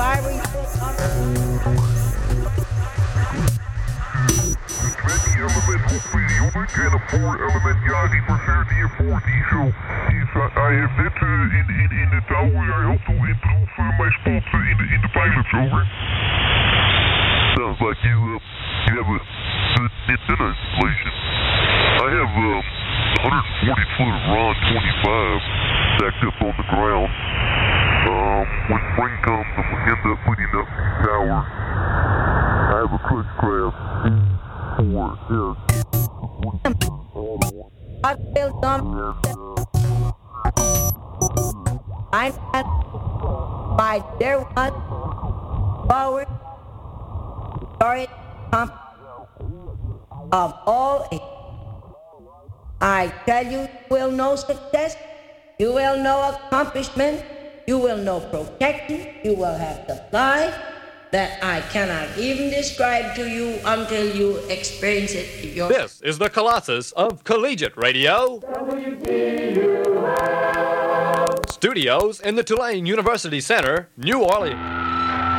Element, ja, die verveert hiervoor, diesel. Hij heeft net in de touw, hij helpt to improve my spot in the pilots, over. Sounds like you have a good antenna installation. I have 140-foot RON 25 stacked up on the ground. When spring comes, I'm going to end up putting up these towers. I have a Crunchcraft for by there was forward story of all ages. I tell you, you will know success, you will know accomplishment, you will know protection, you will have supply that I cannot even describe to you until you experience it yourself. This is the Colossus of Collegiate Radio. Studios in the Tulane University Center, New Orleans.